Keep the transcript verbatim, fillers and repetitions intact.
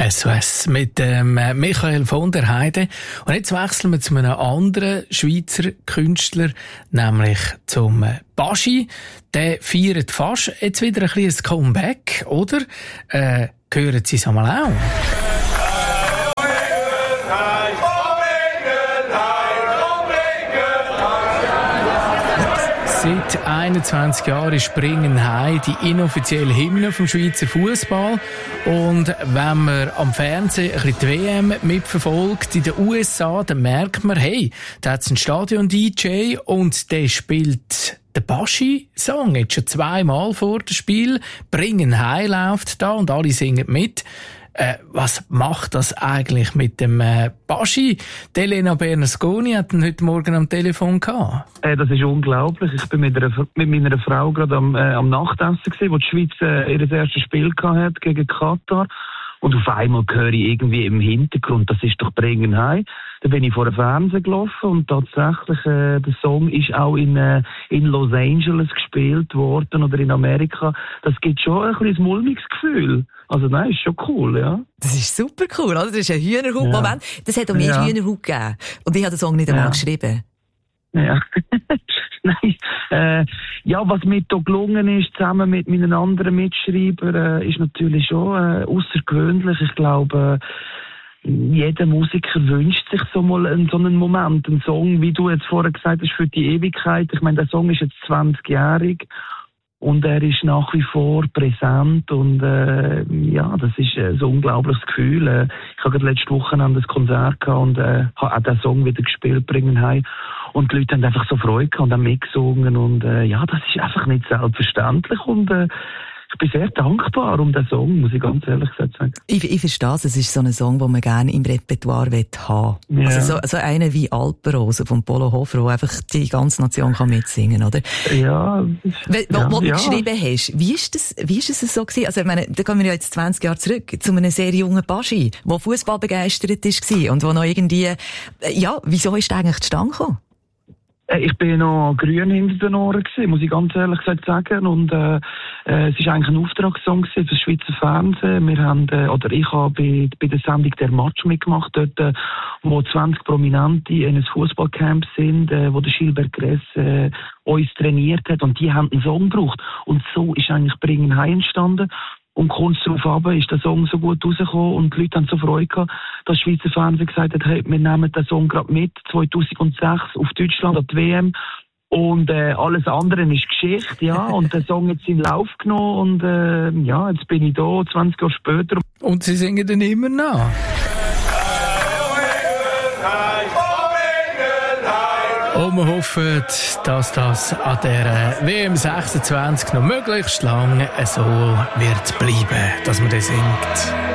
S O S mit ähm, Michael von der Heide. Und jetzt wechseln wir zu einem anderen Schweizer Künstler, nämlich zum Baschi. Der feiert fast jetzt wieder ein kleines Comeback, oder? Äh, hören Sie es einmal auch? Seit einundzwanzig Jahren ist Bringen Heim die inoffizielle Hymne vom Schweizer Fußball. Und wenn man am Fernsehen ein bisschen die W M mitverfolgt in den U S A, dann merkt man, hey, da hat es einen Stadion-D J und der spielt den Baschi-Song jetzt schon zweimal vor dem Spiel. Bringen Heim läuft da und alle singen mit. Äh, was macht das eigentlich mit dem äh, Baschi? Elena Bernasconi hat ihn heute Morgen am Telefon gehabt. Äh, das ist unglaublich. Ich bin mit, einer, mit meiner Frau gerade am, äh, am Nachtessen gewesen, wo die Schweiz äh, ihr erstes Spiel gehabt gegen Katar. Und auf einmal höre ich irgendwie im Hintergrund, das ist doch Bringen Heim. Da bin ich vor dem Fernsehen gelaufen und tatsächlich, äh, der Song ist auch in, äh, in Los Angeles gespielt worden oder in Amerika. Das gibt schon ein kleines mulmiges Gefühl. Also nein, ist schon cool, ja. Das ist super cool, oder? Das ist ein Hühnerhaut-Moment. Ja. Das hat auch mir ja. Hühnerhaut gegeben. Und ich habe den Song nicht einmal ja. geschrieben. Ja. Nein, äh, ja, was mir da gelungen ist, zusammen mit meinen anderen Mitschreibern, äh, ist natürlich schon äh, außergewöhnlich. Ich glaube, äh, jeder Musiker wünscht sich so mal einen, so einen Moment, einen Song, wie du jetzt vorher gesagt hast, für die Ewigkeit. Ich meine, der Song ist jetzt zwanzigjährig. Und er ist nach wie vor präsent und äh, ja, das ist äh, so ein unglaubliches Gefühl. Äh, ich habe letzte Woche ein Konzert gehabt und äh, habe auch den Song wieder gespielt, Bringen Heim. Und die Leute haben einfach so Freude gehabt und haben mitgesungen. Und äh, ja, das ist einfach nicht selbstverständlich. Und äh, ich bin sehr dankbar um den Song, muss ich ganz ehrlich sagen. Ich, ich verstehe es, es ist so ein Song, den man gerne im Repertoire haben will. Ja. Also so, so einer wie Alpenrose von Polo Hofer, wo einfach die ganze Nation kann mitsingen, oder? Ja. Wie, wo, ja, wo du ja. geschrieben hast, wie ist das, wie ist das so gewesen? Also ich meine, da kommen wir ja jetzt zwanzig Jahre zurück zu einem sehr jungen Baschi, der Fußball begeistert war und wo noch irgendwie, ja, wieso ist der eigentlich zustande gekommen? Ich bin noch grün hinter den Ohren gewesen, muss ich ganz ehrlich gesagt sagen. Und äh, äh, es ist eigentlich ein Auftragssong für das Schweizer Fernsehen. Wir haben, äh, oder ich habe bei, bei der Sendung «Der Match» mitgemacht, dort, äh, wo zwanzig Prominente in einem Fußballcamp sind, äh, wo der Gilbert Gress äh, uns trainiert hat. Und die haben einen Song gebraucht. Und so ist eigentlich «Bringen Heim» entstanden. Und kurz darauf ab ist der Song so gut rausgekommen und die Leute haben so Freude gehabt, dass das Schweizer Fernsehen gesagt hat, hey, wir nehmen den Song gerade mit, zweitausendsechs auf Deutschland an die W M. Und äh, alles andere ist Geschichte, ja. Und der Song hat seinen Lauf genommen und äh, ja, jetzt bin ich da, zwanzig Jahre später. Und sie singen dann immer nach. Und wir hoffen, dass das an der W M sechsundzwanzig noch möglichst lang so wird bleiben, dass man das singt.